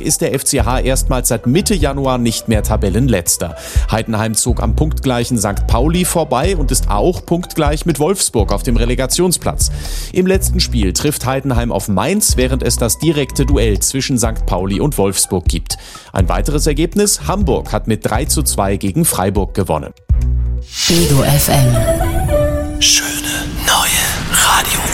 ist der FCH erstmals seit Mitte Januar nicht mehr Tabellenletzter. Heidenheim zog am punktgleichen St. Pauli vorbei und ist auch punktgleich mit Wolfsburg auf dem Relegationsplatz. Im letzten Spiel trifft Heidenheim auf Mainz, während es das direkte Duell zwischen St. Pauli und Wolfsburg gibt. Ein weiteres Ergebnis: Hamburg hat mit 3:2 gegen Freiburg gewonnen. Edo FM. Schöne neue Radio.